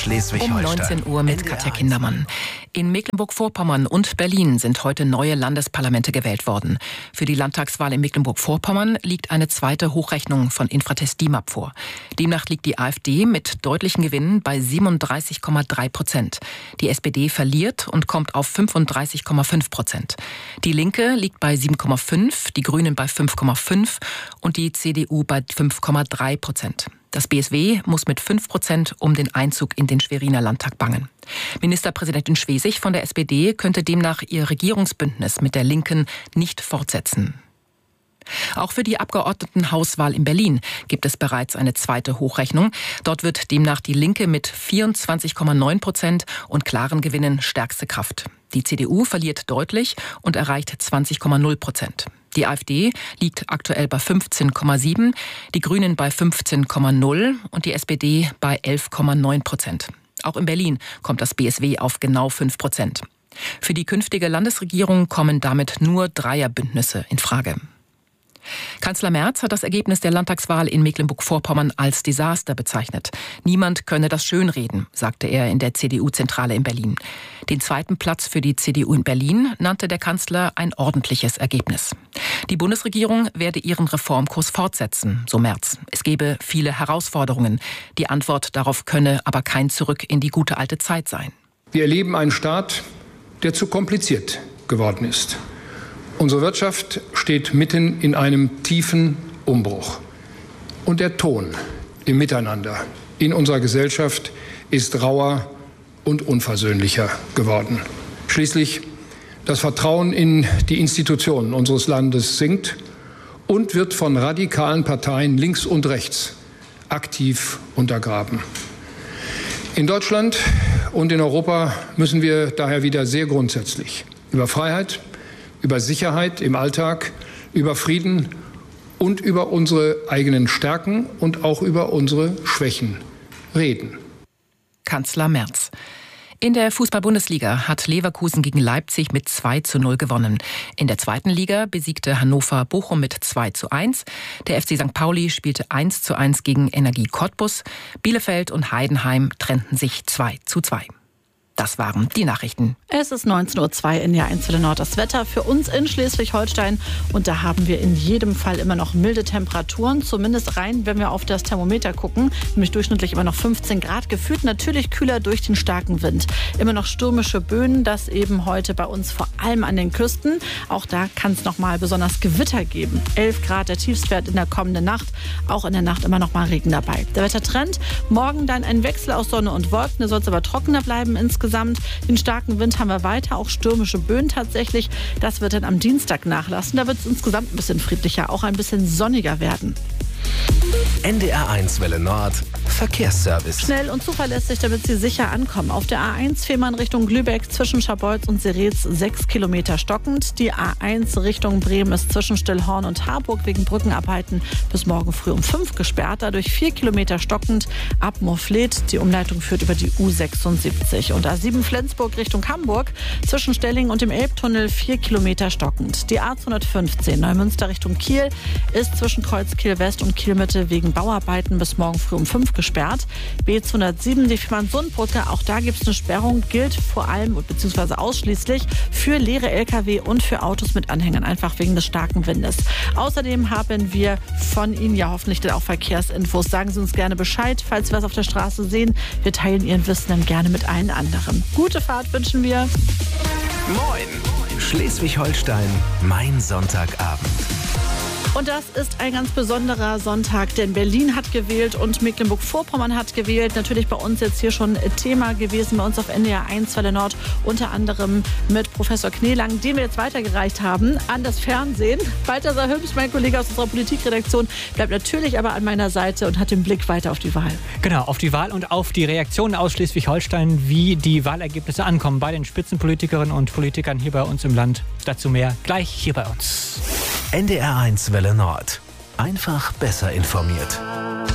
Schleswig-Holstein. Um 19 Uhr mit Katja Kindermann. In Mecklenburg-Vorpommern und Berlin sind heute neue Landesparlamente gewählt worden. Für die Landtagswahl in Mecklenburg-Vorpommern liegt eine zweite Hochrechnung von Infratest DIMAP vor. Demnach liegt die AfD mit deutlichen Gewinnen bei 37,3%. Die SPD verliert und kommt auf 35,5%. Die Linke liegt bei 7,5%, die Grünen bei 5,5% und die CDU bei 5,3%. Das BSW muss mit 5% um den Einzug in den Schweriner Landtag bangen. Ministerpräsidentin Schwesig von der SPD könnte demnach ihr Regierungsbündnis mit der Linken nicht fortsetzen. Auch für die Abgeordnetenhauswahl in Berlin gibt es bereits eine zweite Hochrechnung. Dort wird demnach die Linke mit 24,9% und klaren Gewinnen stärkste Kraft. Die CDU verliert deutlich und erreicht 20,0%. Die AfD liegt aktuell bei 15,7%, die Grünen bei 15,0% und die SPD bei 11,9%. Auch in Berlin kommt das BSW auf genau 5%. Für die künftige Landesregierung kommen damit nur Dreierbündnisse in Frage. Kanzler Merz hat das Ergebnis der Landtagswahl in Mecklenburg-Vorpommern als Desaster bezeichnet. Niemand könne das schönreden, sagte er in der CDU-Zentrale in Berlin. Den zweiten Platz für die CDU in Berlin nannte der Kanzler ein ordentliches Ergebnis. Die Bundesregierung werde ihren Reformkurs fortsetzen, so Merz. Es gebe viele Herausforderungen. Die Antwort darauf könne aber kein Zurück in die gute alte Zeit sein. Wir erleben einen Staat, der zu kompliziert geworden ist. Unsere Wirtschaft steht mitten in einem tiefen Umbruch. Und der Ton im Miteinander in unserer Gesellschaft ist rauer und unversöhnlicher geworden. Schließlich das Vertrauen in die Institutionen unseres Landes sinkt und wird von radikalen Parteien links und rechts aktiv untergraben. In Deutschland und in Europa müssen wir daher wieder sehr grundsätzlich über Freiheit, über Sicherheit im Alltag, über Frieden und über unsere eigenen Stärken und auch über unsere Schwächen reden. Kanzler Merz. In der Fußball-Bundesliga hat Leverkusen gegen Leipzig mit 2:0 gewonnen. In der zweiten Liga besiegte Hannover Bochum mit 2:1. Der FC St. Pauli spielte 1:1 gegen Energie Cottbus. Bielefeld und Heidenheim trennten sich 2:2. Das waren die Nachrichten. Es ist 19:02 Uhr in der 1 Welle Nord. Das Wetter für uns in Schleswig-Holstein. Und da haben wir in jedem Fall immer noch milde Temperaturen. Zumindest rein, wenn wir auf das Thermometer gucken. Nämlich durchschnittlich immer noch 15 Grad. Gefühlt natürlich kühler durch den starken Wind. Immer noch stürmische Böen. Das eben heute bei uns vor allem an den Küsten. Auch da kann es noch mal besonders Gewitter geben. 11 Grad der Tiefstwert in der kommenden Nacht. Auch in der Nacht immer noch mal Regen dabei. Der Wettertrend. Morgen dann ein Wechsel aus Sonne und Wolken. Da soll es aber trockener bleiben insgesamt. Den starken Wind haben wir weiter, auch stürmische Böen tatsächlich. Das wird dann am Dienstag nachlassen. Da wird es insgesamt ein bisschen friedlicher, auch ein bisschen sonniger werden. NDR 1 Welle Nord, Verkehrsservice. Schnell und zuverlässig, damit Sie sicher ankommen. Auf der A1 Fehmarn Richtung Lübeck zwischen Scharbeutz und Seretz 6 Kilometer stockend. Die A1 Richtung Bremen ist zwischen Stillhorn und Harburg wegen Brückenarbeiten bis morgen früh um 5 gesperrt. Dadurch 4 Kilometer stockend ab Moorfleet. Die Umleitung führt über die U76. Und A7 Flensburg Richtung Hamburg zwischen Stellingen und dem Elbtunnel 4 Kilometer stockend. Die A215 Neumünster Richtung Kiel ist zwischen Kreuzkiel West und Kielmitte wegen Bauarbeiten bis morgen früh um 5 gesperrt. B207, die Fehmarnsundbrücke, auch da gibt es eine Sperrung, gilt vor allem bzw. ausschließlich für leere Lkw und für Autos mit Anhängern, einfach wegen des starken Windes. Außerdem haben wir von Ihnen ja hoffentlich dann auch Verkehrsinfos. Sagen Sie uns gerne Bescheid, falls Sie was auf der Straße sehen. Wir teilen Ihren Wissen dann gerne mit allen anderen. Gute Fahrt wünschen wir. Moin, Schleswig-Holstein, mein Sonntagabend. Und das ist ein ganz besonderer Sonntag, denn Berlin hat gewählt und Mecklenburg-Vorpommern hat gewählt. Natürlich bei uns jetzt hier schon Thema gewesen, bei uns auf NDR 1 Welle Nord, unter anderem mit Professor Kneelang, den wir jetzt weitergereicht haben an das Fernsehen. Balthasar Hübsch, mein Kollege aus unserer Politikredaktion, bleibt natürlich aber an meiner Seite und hat den Blick weiter auf die Wahl. Genau, auf die Wahl und auf die Reaktionen aus Schleswig-Holstein, wie die Wahlergebnisse ankommen bei den Spitzenpolitikerinnen und Politikern hier bei uns im Land. Dazu mehr gleich hier bei uns. NDR 1 Welle Nord. Einfach besser informiert.